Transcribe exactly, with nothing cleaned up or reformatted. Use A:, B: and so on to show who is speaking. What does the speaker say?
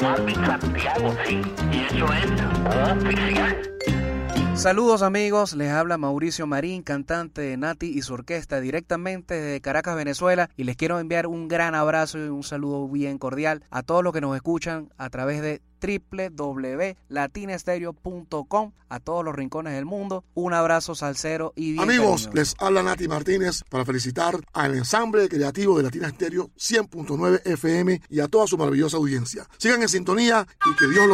A: Marvin Santiago, sí, y eso es oficial.
B: Saludos amigos, les habla Mauricio Marín, cantante de Nati y su orquesta directamente desde Caracas, Venezuela, y les quiero enviar un gran abrazo y un saludo bien cordial a todos los que nos escuchan a través de doble u doble u doble u punto latina stereo punto com, a todos los rincones del mundo. Un abrazo salsero y bien
C: amigos,
B: cariñoso.
C: Les habla Nati Martínez para felicitar al ensamble creativo de Latina Stereo cien punto nueve F M y a toda su maravillosa audiencia. Sigan en sintonía y que Dios los